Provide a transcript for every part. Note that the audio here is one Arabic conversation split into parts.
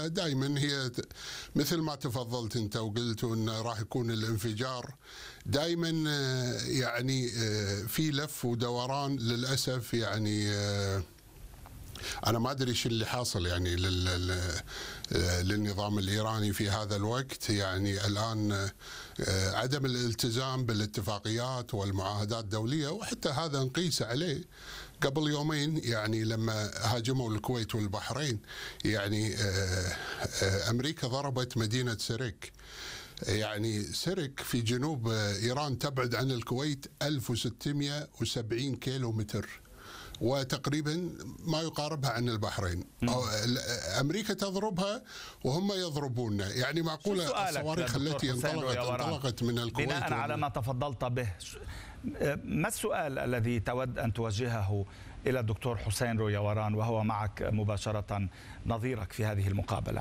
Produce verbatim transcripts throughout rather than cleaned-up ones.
ودائما هي مثل ما تفضلت أنت وقلت أنه راح يكون الانفجار دائما يعني في لف ودوران للأسف. يعني أنا ما أدري إيش اللي حاصل يعني للنظام الإيراني في هذا الوقت. يعني الآن عدم الالتزام بالاتفاقيات والمعاهدات الدولية، وحتى هذا نقيس عليه قبل يومين يعني لما هاجموا الكويت والبحرين. يعني أمريكا ضربت مدينة سرك. يعني سرك في جنوب إيران تبعد عن الكويت ألف وستمئة وسبعين كيلو متر، وتقريبا ما يقاربها عن البحرين. أمريكا تضربها وهم يضربوننا. يعني معقولة الصواريخ التي انطلقت انطلقت من الكويت بناء على ما تفضلت به، ما السؤال الذي تود أن توجهه إلى الدكتور حسين رويوران وهو معك مباشرة نظيرك في هذه المقابلة؟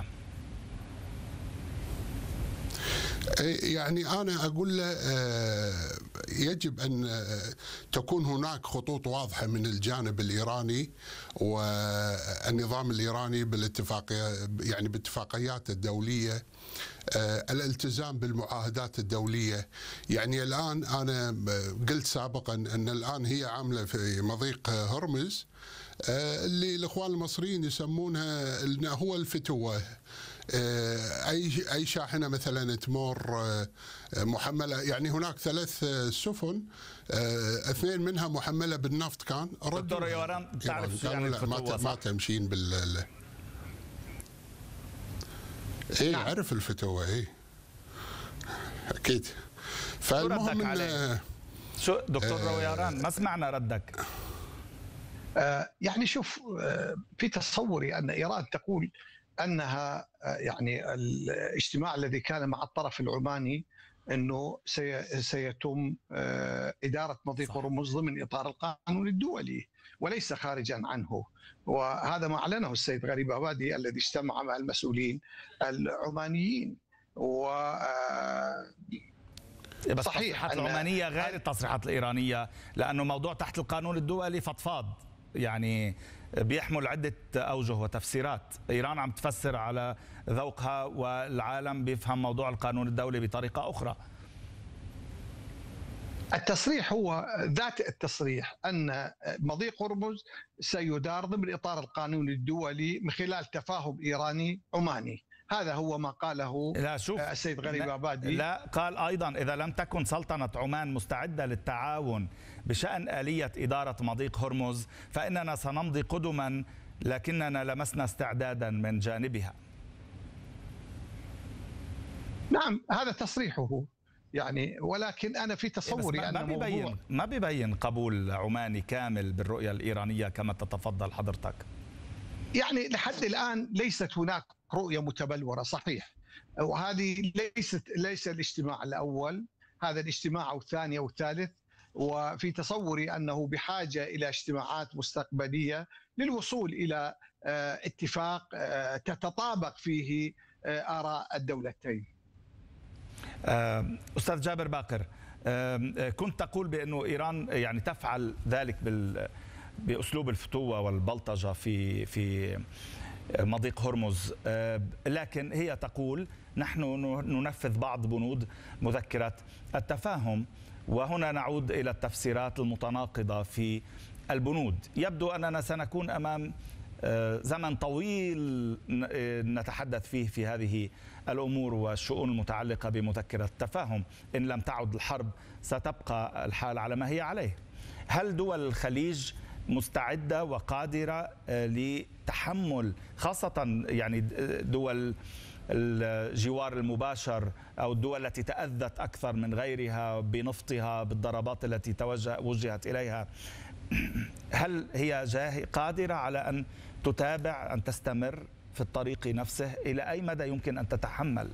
يعني أنا أقول له يجب أن تكون هناك خطوط واضحة من الجانب الإيراني والنظام الإيراني بالاتفاقية، يعني باتفاقيات الدولية، الالتزام بالمعاهدات الدولية. يعني الآن أنا قلت سابقا أن الآن هي عاملة في مضيق هرمز اللي الإخوان المصريين يسمونها إنه هو الفتوة. أي أي شاحنة مثلا تمر محملة، يعني هناك ثلاث سفن اثنين منها محملة بالنفط كان دكتور يوران تعرف يعني الفتوة ما تمشين بال اي نعم. عرف الفتوة اي اكيد. فالمهم ان شو دكتور رويوران ما سمعنا ردك. آه يعني شوف، آه في تصوري ان ايران تقول انها يعني الاجتماع الذي كان مع الطرف العماني انه سيتم اداره مضيق هرمز ضمن اطار القانون الدولي وليس خارجا عنه، وهذا ما اعلنه السيد غريب عبادي الذي اجتمع مع المسؤولين العمانيين. و بس صحيح التصريحات العمانيه غير التصريحات الايرانيه، لانه موضوع تحت القانون الدولي فضفاض، يعني بيحمل عدة أوجه وتفسيرات. إيران عم تفسر على ذوقها والعالم بيفهم موضوع القانون الدولي بطريقة أخرى. التصريح هو ذات التصريح أن مضيق هرمز سيدار ضمن إطار القانون الدولي من خلال تفاهم إيراني عماني. هذا هو ما قاله لا شوف السيد غريب عبادي. لا، قال أيضا إذا لم تكن سلطنة عمان مستعدة للتعاون بشأن آلية إدارة مضيق هرمز فإننا سنمضي قدما، لكننا لمسنا استعدادا من جانبها. نعم هذا تصريحه يعني، ولكن أنا في تصوري ما أن بيبين موضوع ما بيبين قبول عماني كامل بالرؤية الإيرانية كما تتفضل حضرتك. يعني لحد الآن ليست هناك رؤية متبلورة صحيح، وهذه ليست ليس الاجتماع الأول، هذا الاجتماع أو الثاني أو الثالث، وفي تصوري أنه بحاجة إلى اجتماعات مستقبلية للوصول إلى اتفاق تتطابق فيه آراء الدولتين. أستاذ جابر باقر، كنت تقول بأنه إيران يعني تفعل ذلك بال بأسلوب الفتوة والبلطجة في في مضيق هرمز، لكن هي تقول نحن ننفذ بعض بنود مذكرة التفاهم، وهنا نعود إلى التفسيرات المتناقضة في البنود. يبدو أننا سنكون أمام زمن طويل نتحدث فيه في هذه الأمور والشؤون المتعلقة بمذكرة التفاهم. إن لم تعد الحرب ستبقى الحال على ما هي عليه. هل دول الخليج مستعدة وقادرة لتحمل، خاصة يعني دول الجوار المباشر أو الدول التي تأذت أكثر من غيرها بنفطها بالضربات التي توجه وجهت إليها، هل هي قادرة على أن تتابع، أن تستمر في الطريق نفسه؟ إلى أي مدى يمكن أن تتحمل؟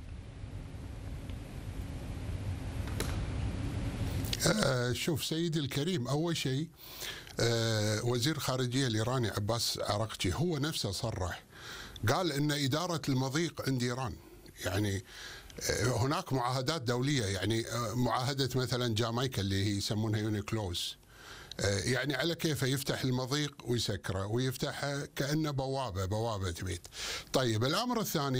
شوف سيدي الكريم، أول شيء وزير الخارجية الإيراني عباس عراقجي هو نفسه صرح، قال إن إدارة المضيق عند إيران. يعني هناك معاهدات دولية، يعني معاهدة مثلا جامايكا اللي هي يسمونها يونيكلوز، يعني على كيفه يفتح المضيق ويسكره ويفتحها كأنه بوابة بوابة بيت. طيب الأمر الثاني